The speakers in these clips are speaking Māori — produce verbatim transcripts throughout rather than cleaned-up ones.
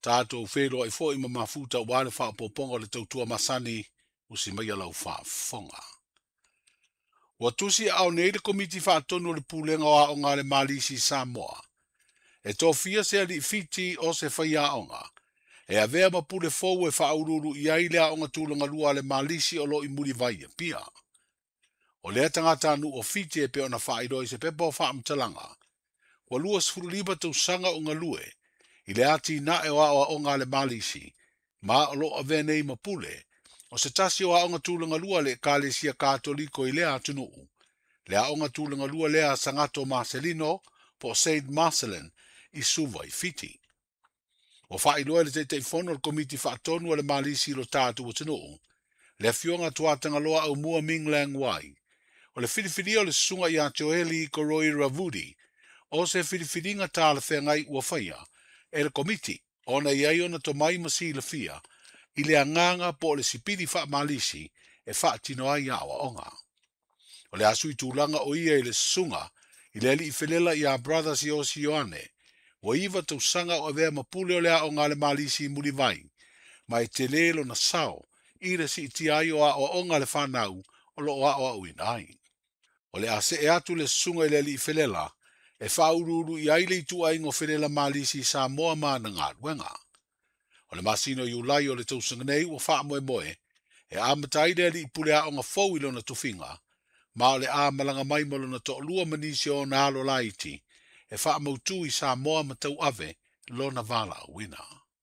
Tātou whero ai fo ima mafuta wale wha poponga le tautua masani usi mai alau wha fonga. Wa tusi au nei le komiti wha tonu le pulenga o aonga le Malisi Samoa. E tō fia se ali fiti o se whai aonga. E a vea mapule fōu e wha ururu i aile aonga tūlanga lua le Malisi o lo i muri vai pia. O lea tangata anu o fiti e pe ona wha iroi se pepa o wha mtalanga. Wa lua sifuru liba tau sanga o ngalue. I le ati na e wa o ngā le Malisi, ma o lo a venei mapule, o se tasi o a onga tūlanga lua le kālesia kātoliko i lea atunuu, le a onga tūlanga lua lea Sangato Marcelino po Saint Marcelin i suva i fiti. O whai loa le te te whono le komiti whaatonu le Malisi lo tātu atunuu, le fionga tuatanga loa au mua Minglang wai, o le whiriwhiri o le sunga i a Joeli Koroi Ravudi, o se whiriwhiringa tā le whengai ua whaia, e le komiti, ona iai ona to mai masi le fia, i le anganga po le sipiri wha Malisi e wha tino ai awa onga. O le asui tūlanga o ia i le sunga, i le ali i whelela i a brothers i o Sioane, wa iwa tau sanga o avea mapule o le a o ngā le Malisi muri vai, ma e te lelo na sao, i le si iti ai o a o onga le whanau, o lo o a o a uinai. O le ase e atu le sunga i le ali i whelela, e whaururu i aile i tua ingo whenela Malisi Samoa ma na ngā ruenga. O le masino i ulai o le tausanga nei ua wha moe moe, e amataide ali i pule a o ngā fau ilo na tuwhinga, ma o le a malanga maimolo na to lua manisi o na alo laiti, e wha mautu i Samoa ma tau ave lo na vala a wina.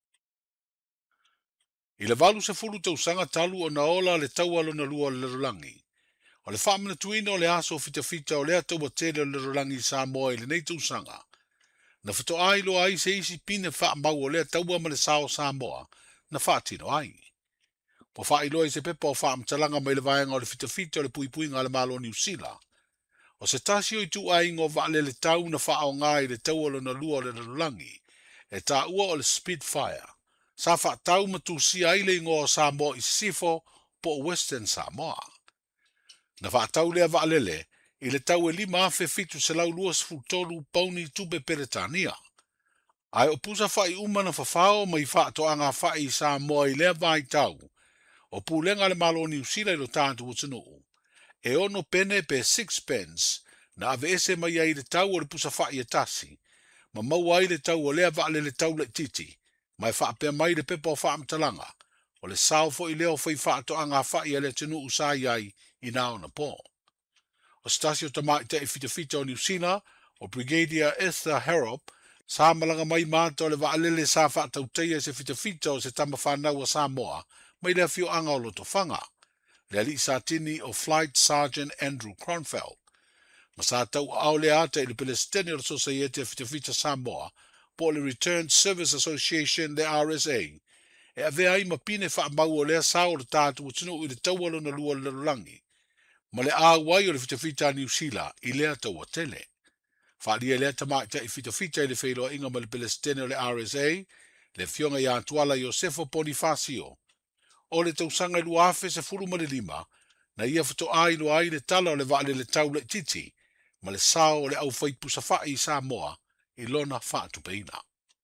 I le valu se fulu tausanga talu o na ola le tau alo na lua le rulangi. O le whamana tuina o le aso fita fita o le ato wa tere o le rolangi Samoa i le nei tausanga. Na whato ailo ai se isi pine wha mau o le taua ma le sao Samoa na whaatino ai. Po whailo ai se pepa o wha amtalanga mai le vaianga o le fita fita o le pui pui ngā le malo New Zealand. O se tasi o i tu ai ngō wale le tau na wha o ngai le taua lo na lua o le rolangi. E ta ua o le Spitfire. Sa wha tau matu si aile ngō Samoa i sifo po Western Samoa. Na whaatau lea waalele, i le tau e lima afe fitu se lau luas futolu pauni tupe Peretania. Ai o pusa whai umana whawhao mai whaato anga whai i Samoa i lea vai tau. O pūlenga le malo New Zealand lo tātu utanuu. E ono pene pe sixpence, na ave ese mai ai le tau o le pusa whai e tasi. Ma mau ai le tau o lea waalele tau le titi. Mai whaapea mai le pepa o whaamtalanga. O le salfo i leo whai whaato anga whai e le tenu usai ai i nao na po. O stasio tamai te e fita fita o New Zealand, o Brigadier Esther Harrop, sa malanga mai mātou le waalele sa whaatau teia se fita fita o se tama whanau a Samoa, mai le fio anga o loto whanga. Le ali sa tini o Flight Sergeant Andrew Cronfeld. Ma sa tau au le ata i le Palestinian o Society fita fita Samoa, po le Returned Service Association, le R S A, e avea ai mapine wha mau o lea sao le tātu o tino i le taualo na lua le rolangi. Ma le āwai o le fitafita New Zealand i lea taua tele. Whaalia lea tamaita i fitafita i le whailoa inga ma le Palestine o le R S A, le fionga i atuala Iosefo Bonifacio. O le tausanga i luafe se furu ma le lima, na ia fito ai lo ai le tala o le vaale le tau le titi, ma le sao o le au whai pusa i Samoa i lona whaatu peina.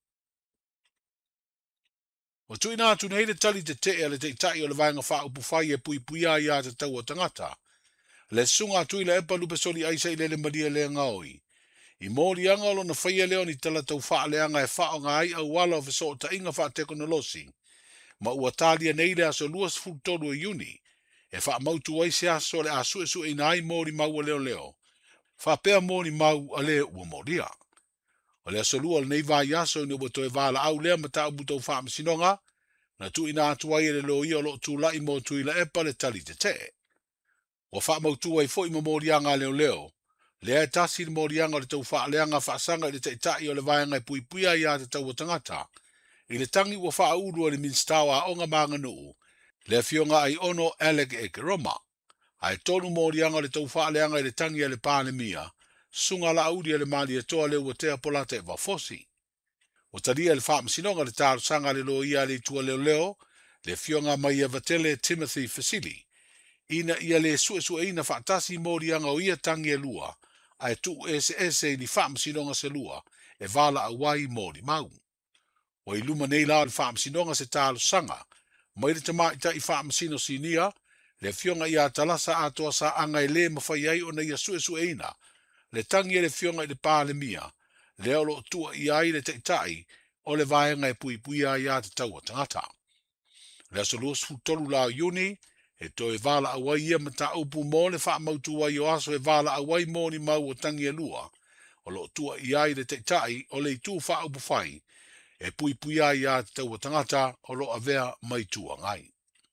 O tuina atu nei le tali te te e le te itai o le vaenga wha upu whai e pui pui a ia te tau o tangata. Le sunga atu i le epa lupe soli aisa i le le maria le ngaoi. I mōri anga lo na whaia leo ni tala tau wha le anga e wha o ngai au wala o fiso o ta inga wha teknolosi. Ma ua talia nei le aso luas fultolu e uni. E wha mautu ai se aso le asu e su e nai mōri mau a leo leo. Wha pea mōri mau a leo ua mōria. O le aso lua le nei vai aso ni ua toe vala au lea ma tau butau wha masinonga. Na tu ina atu ai le lo ia lo tu lai mo tu ila epa le tali te te. Wa wha mautu ai fo i mamorianga leo leo. Lea e tasi le morianga o le tau wha leanga wha sanga i le te itai o le vaianga i pui pui ai a te tau o tangata. I le tangi wa wha uru o le minstawa a onga maanga nuu. Le fionga ai ono Alec e Keroma. Ai tonu morianga o le tau wha leanga i le tangi a le pānemia. Sunga la audi a le mali e toa leo wa tea polata e wafosi. O taria le wha masinonga le tāru sanga le lo ia le tua leo leo. Le fionga mai a vatele Timothy Fasili. Ina ia le sue sue ina whaatasi morianga o ia tangi e lua. Ai tu ese ese ni wha masinonga se lua. E vala a wai mori mau. o i luma nei la le whaamasinoga se tālo sanga, mai le tamai ta i whaamasino sinia, le fionga ia talasa atoa sa anga i le mawhai ai o na ia sue sue ina, le tangi e le fionga i le pā le mia, le olo tua i ai le teitai, o le vaenga e pui pui ai a te taua tangata. Le aso luas futolu la iuni, e to e vala awai ia mata upu mo le wha mautu ai o aso e vala awai mo ni mau o tangi e lua, o lo tua i ai le teitai o le i tū wha upu whai, e pui pui ai a te taua tangata o lo avea mai tua ngai.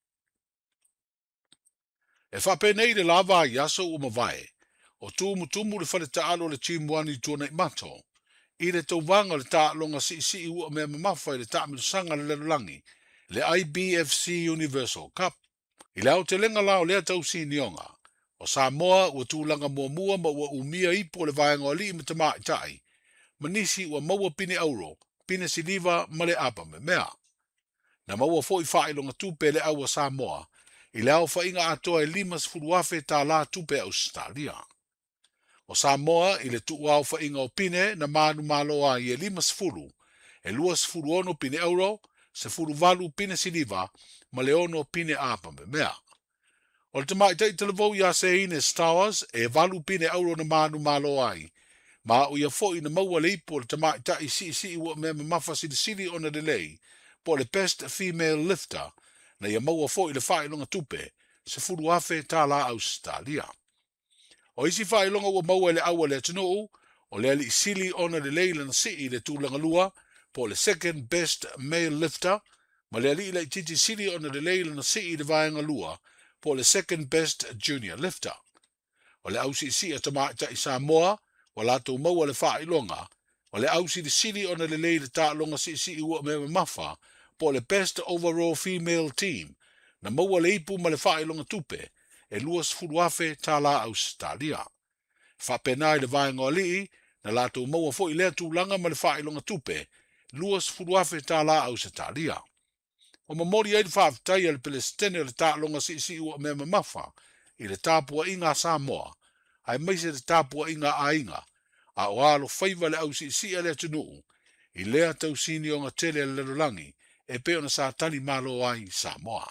E whape nei le lava i aso o mawai, o tūmu tumu le whale taalo le timuani tuana i mato, i le tau wanga le taalonga si si i ua mea mamawhai le taamiru sanga le lerolangi, le I B F C Universal Cup. I le au te lenga lao lea tau si nionga, o Samoa ua tūlanga mua mua ma ua umia ipo le vaenga o li i mata i tai, manisi ua maua pine auro, pine siliva ma le apa me mea. Na maua fo i whailonga tupe le aua Samoa, i le au whainga atoa e limas furuafe tā la tupe Australia. O Samoa i le tu au whainga o pine na manu maloa i e limas furu, e luas furu ono pine euro, se furu valu pine siliva, ma le ono pine apa me mea. O le tamai tei televou ia se ine Star Wars e valu pine euro na manu maloa ai, ma o ia fo i na maua le ipo le tamai tai si si i ua mea mafa sili sili ona le lei, po le best female lifter, na ia maua fo i le whailonga tupe, se furu afe tā la Australia. O isi whailonga ua maua le aua le atunuu, o le ali sili ona le leila na si i le tūlanga lua, po le second best male lifter, ma le ali le titi sili ona le leila na si i le vaenga lua, po le second best junior lifter. O le ausi si a tamaita i Samoa, wa lato maua le whailonga, o le ausi le sili ona le leila ta longa si si i ua me mafa, po le best overall female team, na maua le ipu ma le whailonga tupe, e luas furuafe tā la Australia. Whapena i le vaenga o lii, na lato maua fo i lea tūlanga ma le whailonga tupe, luas furuafe tā la Australia. O mamori ai le whaafitai le Palestine o le tālonga si si ua mea mamafa, i le tāpua inga Samoa, ai maise le tāpua inga a inga, a o alo whaiva le au si si a le atunuu, i lea tau sini o ngā tele le lerolangi, e peo na sa tali malo ai Samoa.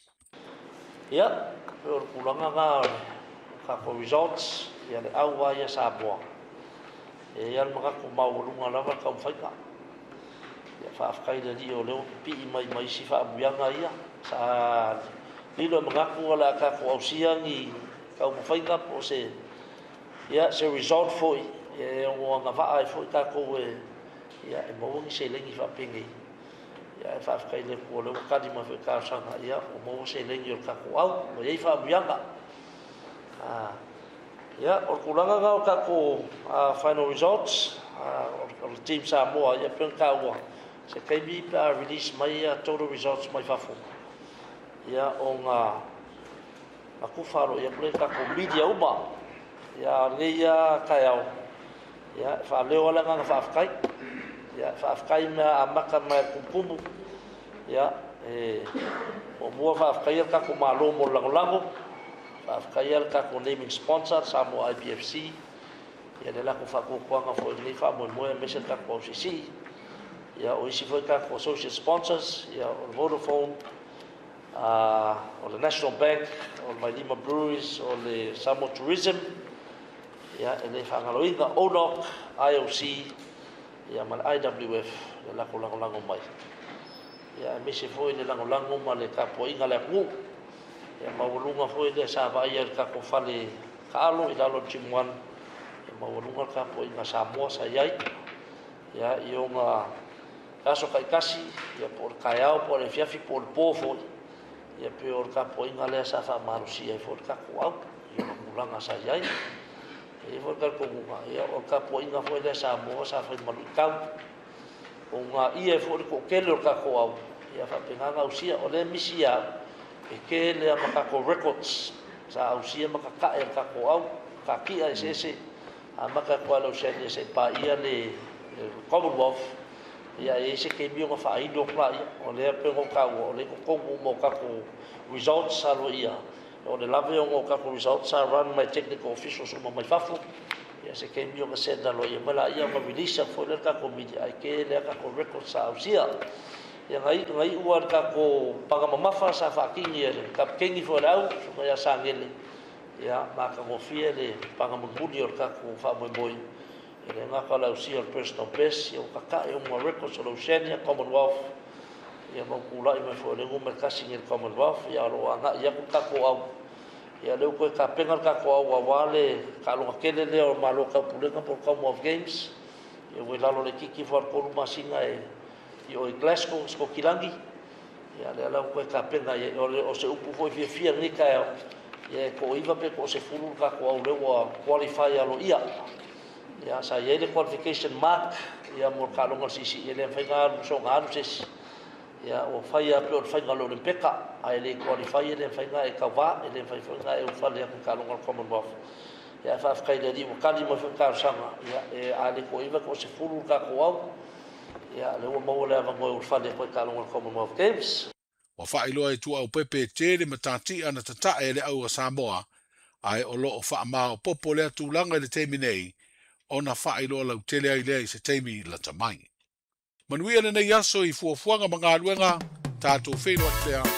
Ia, peo le kulanga ngā ka ko results, ia le au ai a Samoa. E ia le makako maurunga lava ka umwhaika. Ia whaafkai le li o leo pi i mai mai si whaamuianga ia. Sa lilo makako ala ka ko ausiangi ka umwhaika po se ia se result foi. Ia o ngā wha ai foi ka ko e ia e mawangi se lengi whaapengi. Ia e whaafkai le ko leo kadi ma whi ka sanga ia o mawangi se lengi o ka ko au. Mo iei whaamuianga. Ia, o kulanga ngā o ka ko final results. O le team Samoa ia pēn ka ua. Se kaimi pa release mai a total results mai whafo. Ia o ngā a kufaro ia pēn ka ko media uma. Ia ngeia kai au. Ia wha leo ala ngā whaafkai. Ia whaafkai mea a maka mai kumpumu. Ia e o mua whaafkai ia ka ko malo mo langolango. Whaafkai ia ka ko naming sponsor Samoa I B F C. Ia le lako whakokuanga fo i nei whaamoe moe mese ka ko O C C. Ia o isi fo i ka ko associate sponsors. Ia o Vodafone, uh, o le National Bank, o le Mailima Breweries, o le Samoa Tourism. Ia e nei whangaloinga O N O C, I O C, ia ma le I W F, le lako langolango mai. Ia e mese fo i le langolango ma le ka po inga le ngu. Ia maurunga fo i le sa vai ia ka ko fale ka alo i lalo timuan. Maurunga ka po inga Samoa sa iai. Ia i o ngā kaso kai kasi, ia po le kai au, po le fiafi, po le pōfo. Ia pe o ka po inga lea sa wha marusi ai fo le ka ko au. Ia o mulanga sa iai. Ia fo le ka kongunga. Ia o ka po inga fo le Samoa sa whai malu i kau. O ngā ia fo le ko kele o ka ko au. Ia wha penganga usia o le misi au. E ke lea makako records. Sa usia makaka e ka ko au. Ka kia e sese. A maka kwa lo sene se pa ia le Commonwealth ia e se ke mio fa i do kla o le pe ko ka o le ko ko mo ka ko results sa lo ia o le lave o ka ko results sa run my technical officials o mai fafu ia se ke mio ka senda lo ia mala ia ma release fo le ka ko media ai ke le ka ko record sa usia ia ngai ngai uar ka ko paga mamafa sa fa kingi ele ka kingi fo lau so ia sa ngele ia ma ka mo fie le paga mo budi or ka ko fa mo boy ele nga ka la usia personal best ia ka ka ia mo record so lo senia Commonwealth ia mo kula i me fo le mo kasi ngel Commonwealth ia lo anga ia ka ko au ia leu ko ka pengal ka ko wa wale ka lo kele le o malo ka pule ka por Commonwealth Games ia we lalo le kiki for ko masinga e i o Glasgow sko kilangi ia le ala ko ka penga ia o se upu foi fia fia ni ka ia ko iva pe ko se fulu ka ko le wa qualify alo ia ia sa ia le qualification mark ia mo ka lo sisi ia le fainga so ngaru ses ia o fai a pe o fainga lo le peka ai le qualify le fainga e ka va e le fainga e o fale ka lo Commonwealth ia fa fa ile di mo kali mo fa ka sama ia e ale ko iva ko se fulu ka ko au ia le o mo le va mo fale ko ka lo Commonwealth Games wa fa ilo ai tu au pepe te le matati ana tata e le au Samoa ai o lo fa ma o popo le tu langa le temi nei ona fa ilo la tele ai le se temi la tamai manuia le nei aso i fuafuanga mga aluenga tātou whenua te